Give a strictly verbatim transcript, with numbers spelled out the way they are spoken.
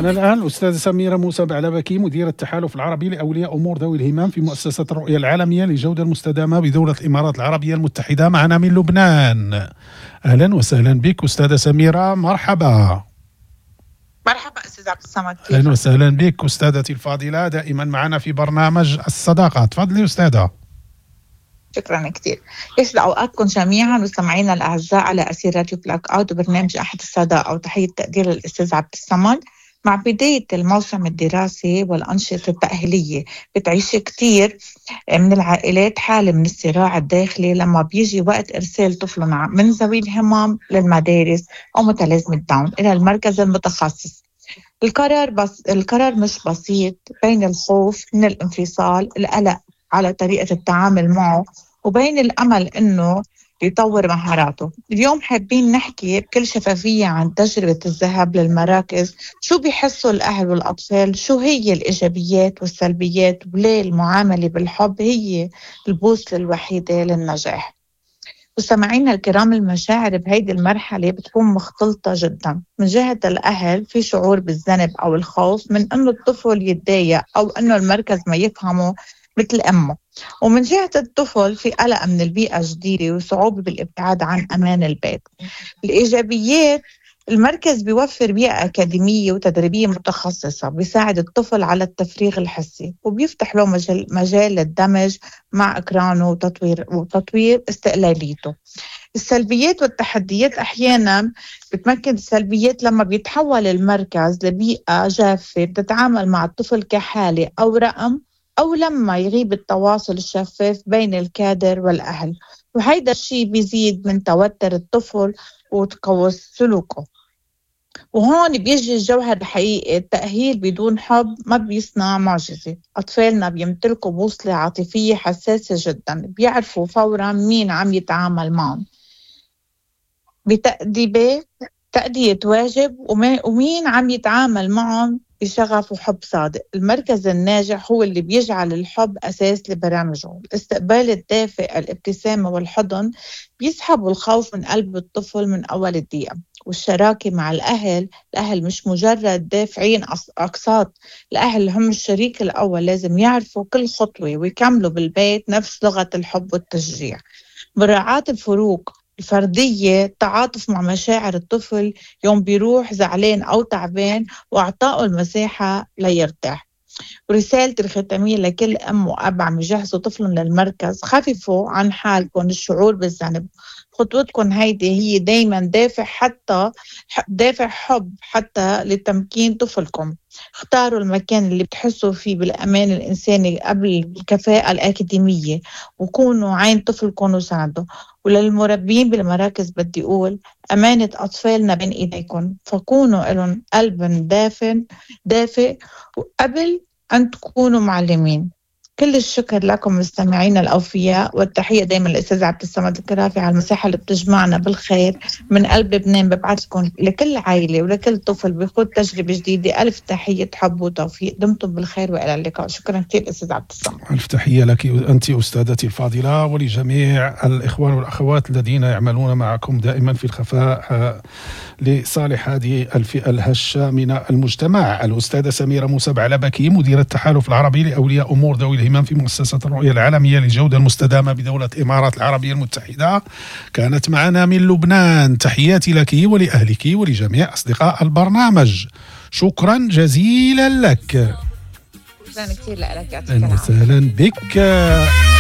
معنا الآن الأستاذة سميرة موسى بعلبكي، مدير التحالف العربي لأولياء أمور ذوي الهمم في مؤسسة الرؤية العالمية للجودة المستدامة بدولة الإمارات العربية المتحدة، معنا من لبنان. أهلا وسهلا بك أستاذة سميرة، مرحبا. مرحبا أستاذ عبد الصمد. أهلا وسهلا بك أستاذتي الفاضلة، دائما معنا في برنامج الصداقة. تفضلي أستاذة. شكرا كثير. يسعد اوقاتكم جميعا مستمعينا الاعزاء على اسير راديو بلاك اوت وبرنامج احد الصداقه، وتحيه تقدير للاستاذ عبد الصمد. مع بدايه الموسم الدراسي والانشطه التاهيليه بتعيش كثير من العائلات حاله من الصراع الداخلي لما بيجي وقت ارسال طفلنا من ذوي الهمم للمدارس او متلازمه داون الى المركز المتخصص. القرار بس القرار مش بسيط، بين الخوف من الانفصال، القلق على طريقة التعامل معه، وبين الأمل إنه يطور مهاراته. اليوم حابين نحكي بكل شفافية عن تجربة الذهاب للمراكز، شو بيحسوا الأهل والأطفال، شو هي الإيجابيات والسلبيات، وليه المعاملة بالحب هي البوصلة الوحيدة للنجاح. مستمعينا الكرام، المشاعر بهيدي المرحلة بتكون مختلطة جدا. من جهة الأهل في شعور بالذنب أو الخوف من أنه الطفل يتضايق أو أنه المركز ما يفهمه مثل أمه، ومن جهة الطفل في قلق من البيئة الجديدة وصعوبة بالابتعاد عن أمان البيت. الإيجابيات: المركز بيوفر بيئة أكاديمية وتدريبية متخصصة، بيساعد الطفل على التفريغ الحسي وبيفتح له مجال, مجال للدمج مع أقرانه وتطوير, وتطوير استقلاليته. السلبيات والتحديات: أحيانا بتمكن السلبيات لما بيتحول المركز لبيئة جافة بتتعامل مع الطفل كحالة أو رقم، أو لما يغيب التواصل الشفاف بين الكادر والأهل، وهيدا الشيء بيزيد من توتر الطفل وتقوس سلوكه. وهون بيجي الجوهر الحقيقي: التأهيل بدون حب ما بيصنع معجزة. أطفالنا بيمتلكوا بوصلة عاطفية حساسة جدا، بيعرفوا فورا مين عم يتعامل معهم بتأديبه تأدية واجب ومين عم يتعامل معهم بشغف وحب صادق. المركز الناجح هو اللي بيجعل الحب أساس لبرامجه. الاستقبال الدافئ، الابتسامة والحضن بيسحبوا الخوف من قلب الطفل من أول الدقيقة. والشراكة مع الأهل، الأهل مش مجرد دافعين أقساط، الأهل هم الشريك الأول، لازم يعرفوا كل خطوة ويكملوا بالبيت نفس لغة الحب والتشجيع. مراعاة الفروق الفردية، التعاطف مع مشاعر الطفل يوم بيروح زعلان أو تعبان وأعطائه المساحة ليرتاح. ورسالة الختامية لكل أم وأب عم يجهزوا طفلهم للمركز: خففوا عن حالكم الشعور بالذنب. خطوتكم هيدي هي دايما دافع حتى دافع حب حتى لتمكين طفلكم. اختاروا المكان اللي بتحسوا فيه بالأمان الإنساني قبل الكفاءة الأكاديمية، وكونوا عين طفلكم وسنده. وللمربين بالمراكز بدي أقول: أمانة أطفالنا بين إيديكم، فكونوا لهم قلب دافن دافئ وقبل أن تكونوا معلمين. كل الشكر لكم مستمعينا الأوفياء، والتحية دائما للأستاذ عبد الصمد الكرافي على المساحة اللي بتجمعنا بالخير. من قلب لبنان ببعث لكم لكل عائلة ولكل طفل بيخوض تجربة جديدة ألف تحية حب وتوفيق. دمتم بالخير وإلى اللقاء. شكرا كثير أستاذ عبد الصمد. ألف تحية لك أنت أستاذتي الفاضلة، ولجميع الإخوان والأخوات الذين يعملون معكم دائما في الخفاء لصالح هذه الفئة الهشة من المجتمع. الأستاذة سميرة موسى بعلبكي، مدير التحالف العربي لأولياء أمور ذوي الهمم في مؤسسة الرؤية العالمية للجودة المستدامة بدولة الإمارات العربية المتحدة، كانت معنا من لبنان. تحياتي لك ولأهلك ولجميع أصدقاء البرنامج. شكرا جزيلا لك. شكرا كثير لك. أهلا وسهلا بك.